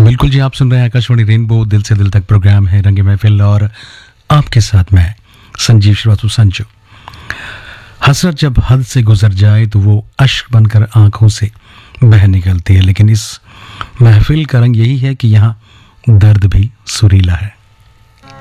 बिल्कुल जी, आप सुन रहे हैं आकाशवाणी रेनबो, दिल से दिल तक प्रोग्राम है रंगे महफिल, और आपके साथ मैं संजीव श्रीवास्तव संजू। हसरत जब हद से गुजर जाए तो वो अश्क बनकर आंखों से बह निकलती है, लेकिन इस महफिल का रंग यही है कि यहाँ दर्द भी सुरीला है।